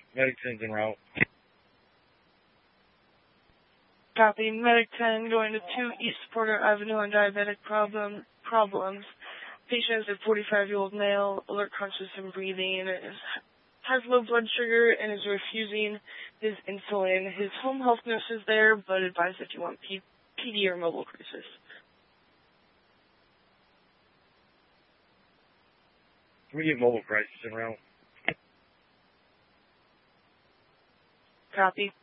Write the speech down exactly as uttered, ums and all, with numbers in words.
Medic ten's en route. Copy. Medic ten going to two East Porter Avenue on diabetic problem problems. Patient is a forty-five-year-old male, alert, conscious, and breathing. Is, has low blood sugar and is refusing his insulin. His home health nurse is there, but advise if you want P- PD or mobile crisis. Immediate mobile crisis en route. Copy.